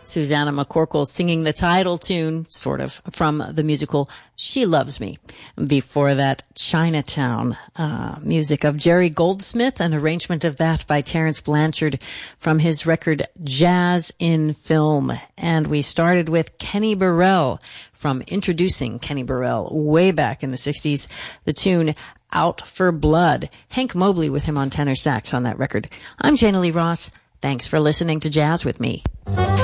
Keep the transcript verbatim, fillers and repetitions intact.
Susanna McCorkle singing the title tune, sort of, from the musical She Loves Me. Before that, Chinatown, uh, music of Jerry Goldsmith, an arrangement of that by Terence Blanchard from his record Jazz in Film. And we started with Kenny Burrell from Introducing Kenny Burrell way back in the sixties, the tune Out for Blood. Hank Mobley with him on tenor sax on that record. I'm Jana Lee Ross. Thanks for listening to Jazz with Me.